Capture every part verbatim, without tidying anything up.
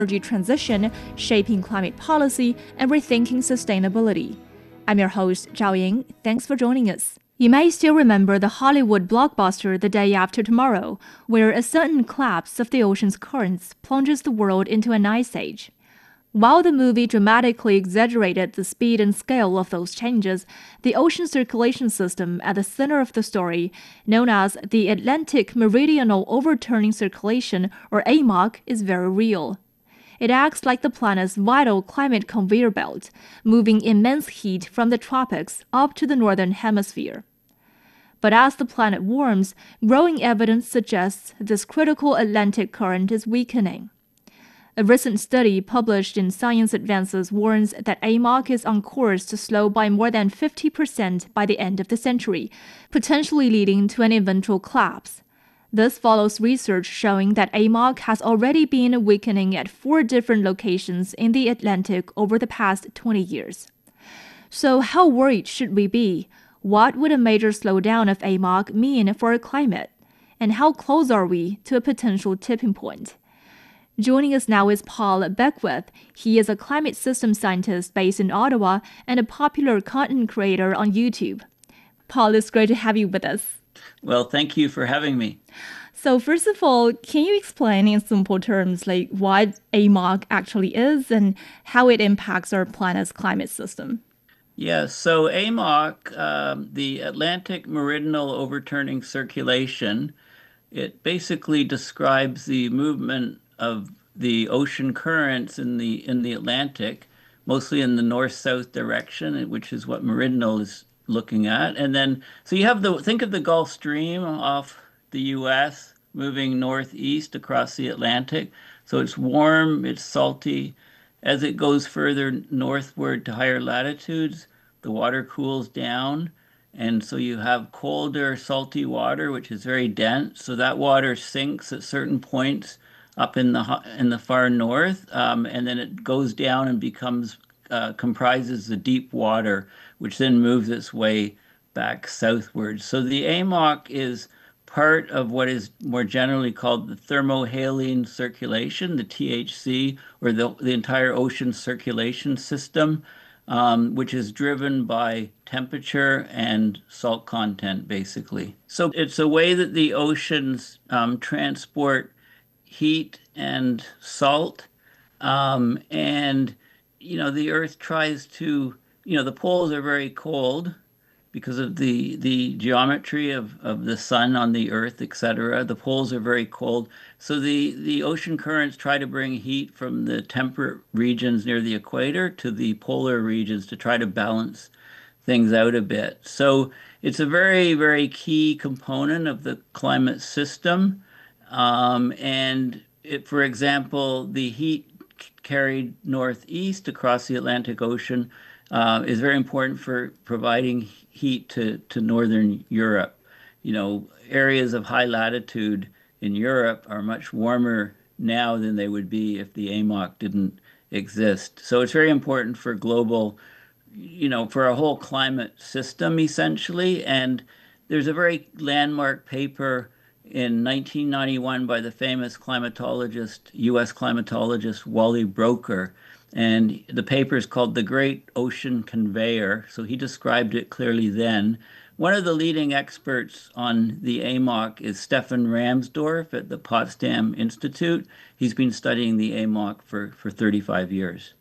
energy transition, shaping climate policy, and rethinking sustainability. I'm your host, Zhao Ying. Thanks for joining us. You may still remember the Hollywood blockbuster The Day After Tomorrow, where a sudden collapse of the ocean's currents plunges the world into an ice age. While the movie dramatically exaggerated the speed and scale of those changes, the ocean circulation system at the center of the story, known as the Atlantic Meridional Overturning Circulation, or A M O C, is very real. It acts like the planet's vital climate conveyor belt, moving immense heat from the tropics up to the northern hemisphere. But as the planet warms, growing evidence suggests this critical Atlantic current is weakening. A recent study published in Science Advances warns that A M O C is on course to slow by more than fifty percent by the end of the century, potentially leading to an eventual collapse. This follows research showing that A M O C has already been weakening at four different locations in the Atlantic over the past twenty years. So how worried should we be? What would a major slowdown of A M O C mean for our climate? And how close are we to a potential tipping point? Joining us now is Paul Beckwith. He is a climate system scientist based in Ottawa and a popular content creator on YouTube. Paul, it's great to have you with us. Well, thank you for having me. So first of all, can you explain in simple terms like what A M O C actually is and how it impacts our planet's climate system? Yes, so A M O C, um, the Atlantic Meridional Overturning Circulation, it basically describes the movement of the ocean currents in the in the Atlantic, mostly in the north-south direction, which is what Meridional is looking at. And then, so you have the, think of the Gulf Stream off the U S moving northeast across the Atlantic. So it's warm, it's salty. As it goes further northward to higher latitudes, the water cools down. And so you have colder, salty water, which is very dense. So that water sinks at certain points up in the in the far north, um, and then it goes down and becomes uh, comprises the deep water, which then moves its way back southward. So the A M O C is part of what is more generally called the thermohaline circulation, the T H C, or the the entire ocean circulation system, um, which is driven by temperature and salt content, basically. So it's a way that the oceans um, transport heat and salt. Um, and, you know, the Earth tries to, you know, the poles are very cold because of the the geometry of, of the sun on the Earth, et cetera. The poles are very cold. So the, the ocean currents try to bring heat from the temperate regions near the equator to the polar regions to try to balance things out a bit. So it's a very, very key component of the climate system. Um, and it, for example, the heat carried northeast across the Atlantic Ocean uh, is very important for providing heat to, to northern Europe. You know, areas of high latitude in Europe are much warmer now than they would be if the A M O C didn't exist. So it's very important for global, you know, for a whole climate system, essentially. And there's a very landmark paper in nineteen ninety-one by the famous climatologist, U S climatologist Wally Broecker. And the paper is called The Great Ocean Conveyor. So he described it clearly then. One of the leading experts on the A M O C is Stefan Ramsdorf at the Potsdam Institute. He's been studying the A M O C for, for thirty-five years.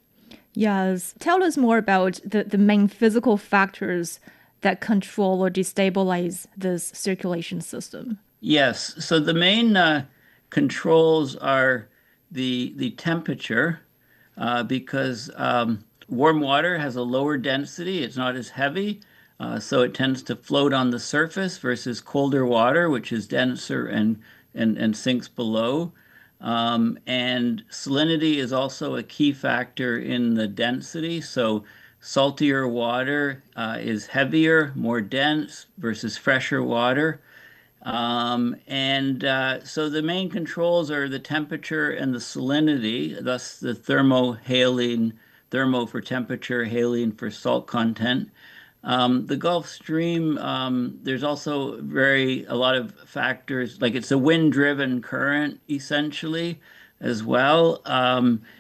Yes. Tell us more about the, the main physical factors that control or destabilize this circulation system. Yes. So the main uh, controls are the the temperature, uh, because um, warm water has a lower density. It's not as heavy, uh, so it tends to float on the surface versus colder water, which is denser and and, and sinks below. Um, and salinity is also a key factor in the density. So saltier water uh, is heavier, more dense versus fresher water. Um, and uh, so the main controls are the temperature and the salinity, thus the thermohaline, thermo for temperature, haline for salt content. Um, the Gulf Stream, um, there's also very a lot of factors, like it's a wind-driven current, essentially. as well. Um,